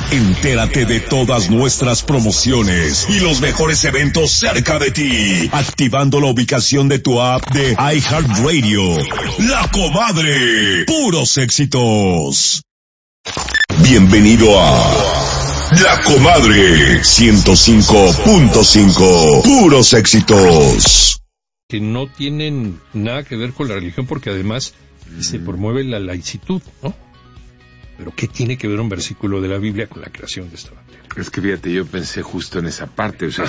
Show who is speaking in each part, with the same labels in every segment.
Speaker 1: Entérate de todas nuestras promociones y los mejores eventos cerca de ti, activando la ubicación de tu app de iHeartRadio. La Comadre, puros éxitos. Bienvenido a La Comadre 105.5, puros éxitos.
Speaker 2: Que no tienen nada que ver con la religión, porque además se promueve la laicidad, ¿no? Pero ¿qué tiene que ver un versículo de la Biblia con la creación de esta bandera?
Speaker 3: Es que fíjate, yo pensé justo en esa parte, o sea,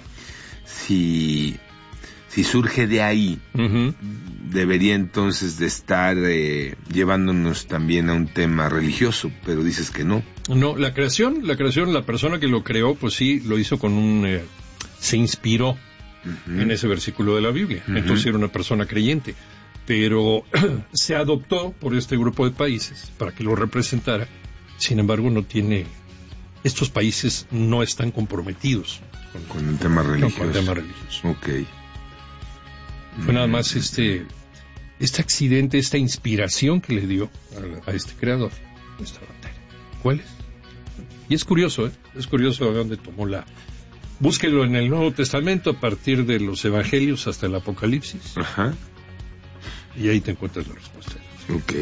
Speaker 3: si surge de ahí, debería entonces de estar llevándonos también a un tema religioso, pero dices que no.
Speaker 2: No, la creación, la persona que lo creó, pues sí, lo hizo con se inspiró en ese versículo de la Biblia, entonces era una persona creyente, pero se adoptó por este grupo de países para que lo representara. Sin embargo, estos países no están comprometidos
Speaker 3: con el tema religioso.
Speaker 2: Con el tema religioso.
Speaker 3: Okay.
Speaker 2: Fue nada más este accidente, esta inspiración que le dio a este creador, esta bandera. ¿Cuál es? Y es curioso, es curioso de dónde tomó búsquelo en el Nuevo Testamento a partir de los Evangelios hasta el Apocalipsis.
Speaker 3: Ajá.
Speaker 2: Y ahí te encuentras la respuesta.
Speaker 3: Ok.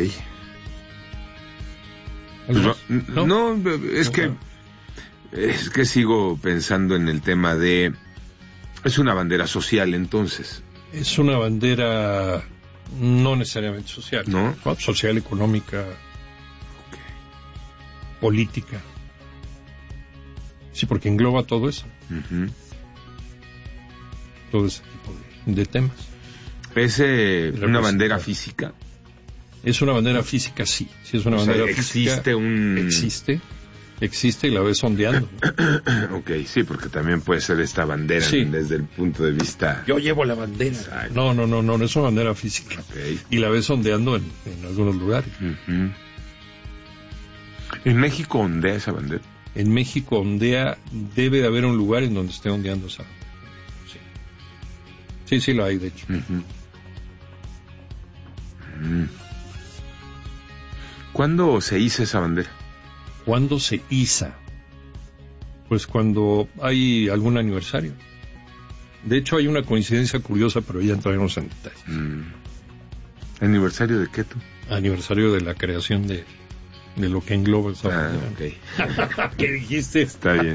Speaker 3: No, es que sigo pensando en el tema de... Es una bandera social, entonces.
Speaker 2: Es una bandera no necesariamente social.
Speaker 3: ¿No?
Speaker 2: Social, económica, política. Sí, porque engloba todo eso. Todo ese tipo de temas.
Speaker 3: ¿Es una bandera física?
Speaker 2: Es una bandera física, sí. Sí, es una bandera física. Existe y la ves ondeando, ¿no?
Speaker 3: Ok, sí, porque también puede ser esta bandera desde el punto de vista...
Speaker 2: Yo llevo la bandera. Exacto. No es una bandera física.
Speaker 3: Okay.
Speaker 2: Y la ves ondeando en algunos lugares.
Speaker 3: ¿En México ondea esa bandera?
Speaker 2: En México ondea, debe de haber un lugar en donde esté ondeando esa bandera. Sí, lo hay, de hecho.
Speaker 3: ¿Cuándo se iza esa bandera?
Speaker 2: ¿Cuándo se iza? Pues cuando hay algún aniversario. De hecho, hay una coincidencia curiosa, pero ya entraremos en detalle.
Speaker 3: ¿Aniversario de qué tú?
Speaker 2: Aniversario de la creación de lo que engloba esa bandera.
Speaker 3: Okay.
Speaker 2: ¿Qué dijiste?
Speaker 3: Está bien.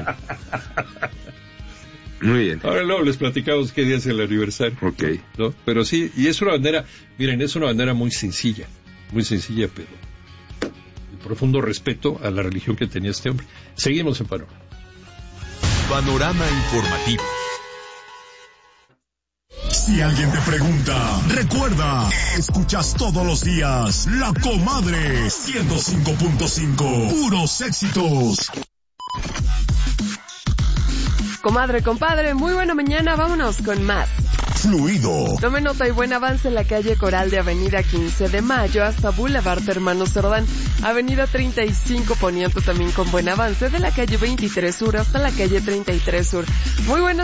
Speaker 3: Muy bien.
Speaker 2: Ahora luego les platicamos qué día es el aniversario.
Speaker 3: Ok.
Speaker 2: ¿No? Pero sí, y es una bandera, miren, es una bandera muy sencilla, pero el profundo respeto a la religión que tenía este hombre. Seguimos en Panorama.
Speaker 1: Panorama informativo. Si alguien te pregunta, recuerda, escuchas todos los días La Comadre 105.5, puros éxitos.
Speaker 4: Comadre, compadre, muy buena mañana, vámonos con más.
Speaker 1: Fluido.
Speaker 4: Tome nota, hay buen avance en la calle Coral de Avenida 15 de Mayo hasta Boulevard Hermano Cerdán. Avenida 35 Poniente también con buen avance de la calle 23 Sur hasta la calle 33 Sur. Muy buenas